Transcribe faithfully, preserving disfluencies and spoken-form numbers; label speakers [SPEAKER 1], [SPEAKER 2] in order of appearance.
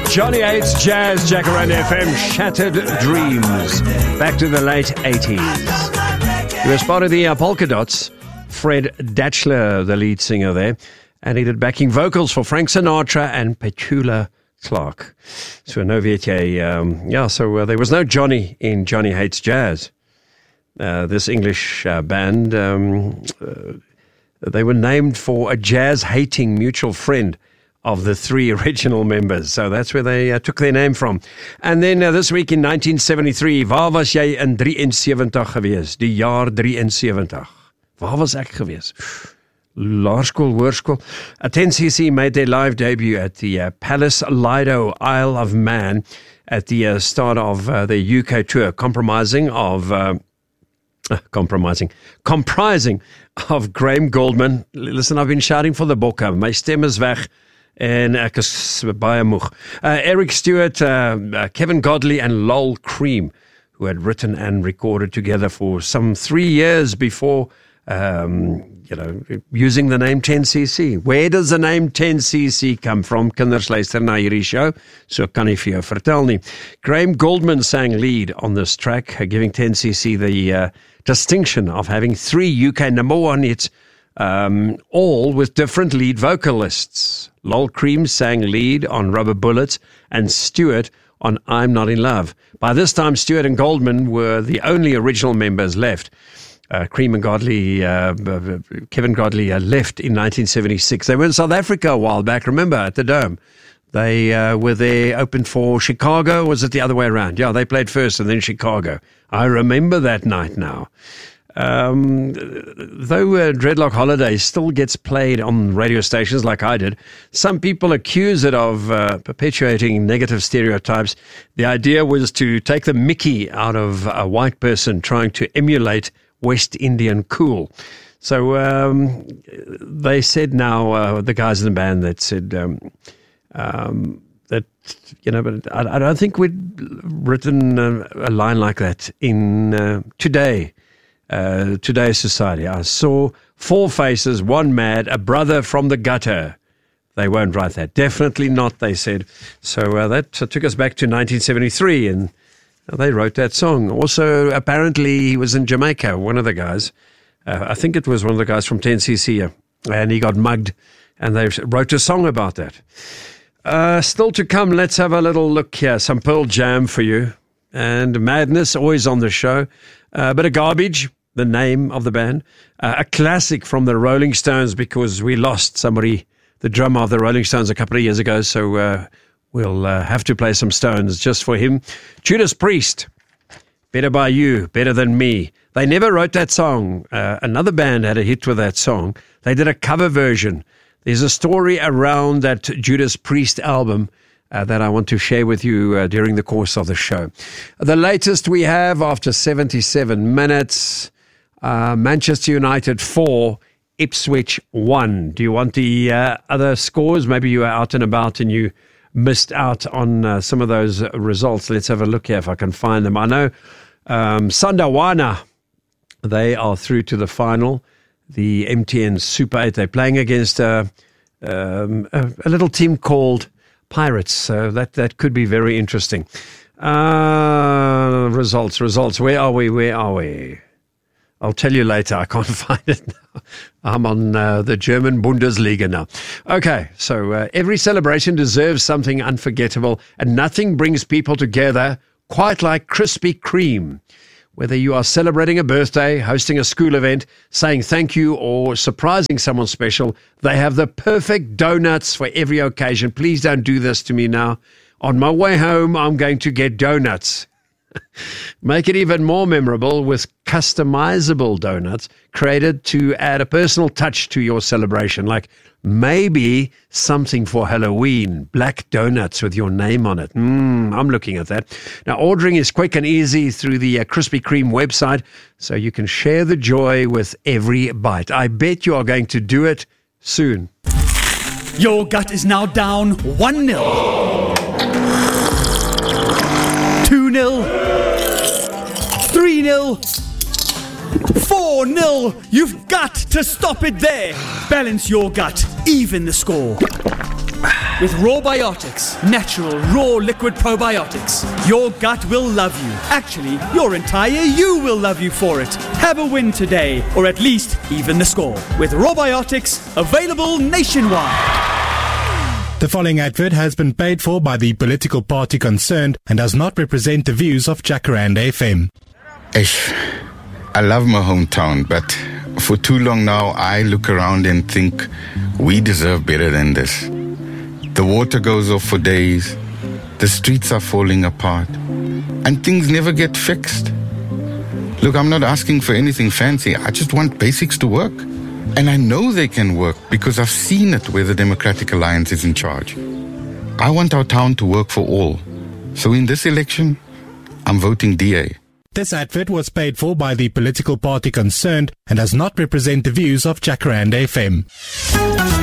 [SPEAKER 1] Johnny Hates Jazz, Jacaranda F M, Shattered Dreams. Back to the late eighties. He was part of the uh, Polka Dots. Fred Datchler, the lead singer there. And he did backing vocals for Frank Sinatra and Petula Clark. So no weet jy, um, yeah, so uh, there was no Johnny in Johnny Hates Jazz. Uh, this English uh, band, um, uh, they were named for a jazz-hating mutual friend of the three original members. So that's where they uh, took their name from. And then uh, this week in nineteen seventy-three, waar was jy in seventy-three gewees? Die jaar seventy-three. Waar was ek gewees? Laerskool, hoërskool. Uh, ten C C made their live debut at the uh, Palace Lido, Isle of Man, at the uh, start of uh, their U K tour, compromising of... Uh, Uh, compromising, comprising of Graham Goldman. Listen, I've been shouting for the bokke. My stem is weg en ek is baie moeg. Uh, Eric Stewart, uh, uh, Kevin Godley and Lol Cream, who had written and recorded together for some three years before, um, you know, using the name ten C C. Where does the name ten C C come from? Kinders luister na hierdie show, so kan nie vir jou vertel nie. Graham Goldman sang lead on this track, uh, giving ten C C the uh, distinction of having three U K number one hits, um, all with different lead vocalists. Lol Cream sang lead on Rubber Bullets and Stewart on I'm Not in Love. By this time, Stewart and Goldman were the only original members left. Uh, Cream and Godley, uh, Kevin Godley uh, left in nineteen seventy-six. They were in South Africa a while back, remember, at the Dome. They uh, were there, opened for Chicago. Was it the other way around? Yeah, they played first and then Chicago. I remember that night now. Um, though uh, Dreadlock Holiday still gets played on radio stations like I did, some people accuse it of uh, perpetuating negative stereotypes. The idea was to take the mickey out of a white person trying to emulate West Indian cool. So um, they said now, uh, the guys in the band that said... Um, Um, that, you know, but I, I don't think we'd written a, a line like that in uh, today, uh, today's society. I saw four faces, one mad, a brother from the gutter. They won't write that. Definitely not, they said. So uh, that uh, took us back to nineteen seventy-three, and uh, they wrote that song. Also, apparently, he was in Jamaica, one of the guys. Uh, I think it was one of the guys from ten C C, uh, and he got mugged, and they wrote a song about that. Uh, still to come, let's have a little look here. Some Pearl Jam for you. And Madness, always on the show. Uh, bit of Garbage, the name of the band. Uh, a classic from the Rolling Stones, because we lost somebody, the drummer of the Rolling Stones, a couple of years ago. So uh, we'll uh, have to play some Stones just for him. Judas Priest, Better By You, Better Than Me. They never wrote that song. Uh, another band had a hit with that song. They did a cover version. There's a story around that Judas Priest album uh, that I want to share with you uh, during the course of the show. The latest we have after seventy-seven minutes, uh, Manchester United four, Ipswich one. Do you want the uh, other scores? Maybe you were out and about and you missed out on uh, some of those results. Let's have a look here if I can find them. I know um, Sandawana, they are through to the final. The M T N Super eight, they're playing against a, um, a, a little team called Pirates, so that, that could be very interesting. Uh, results, results, where are we, where are we? I'll tell you later, I can't find it now. I'm on uh, the German Bundesliga now. Okay, so uh, every celebration deserves something unforgettable, and nothing brings people together quite like Krispy Kreme. Whether you are celebrating a birthday, hosting a school event, saying thank you, or surprising someone special, they have the perfect donuts for every occasion. Please don't do this to me now. On my way home, I'm going to get donuts. Make it even more memorable with customizable donuts created to add a personal touch to your celebration, like maybe something for Halloween, black donuts with your name on it. Mm, I'm looking at that. Now, ordering is quick and easy through the uh, Krispy Kreme website, so you can share the joy with every bite. I bet you are going to do it soon.
[SPEAKER 2] Your gut is now down one nil. two nil. three nil. four nil. You've got to stop it there. Balance your gut. Even the score. With Rawbiotics, natural, raw liquid probiotics. Your gut will love you. Actually, your entire you will love you for it. Have a win today, or at least even the score. With Rawbiotics, available nationwide.
[SPEAKER 3] The following advert has been paid for by the political party concerned and does not represent the views of Jacaranda F M.
[SPEAKER 4] Ish, I love my hometown, but for too long now I look around and think we deserve better than this. The water goes off for days, the streets are falling apart, and things never get fixed. Look, I'm not asking for anything fancy, I just want basics to work. And I know they can work because I've seen it where the Democratic Alliance is in charge. I want our town to work for all. So in this election, I'm voting D A.
[SPEAKER 3] This advert was paid for by the political party concerned and does not represent the views of Jacaranda F M.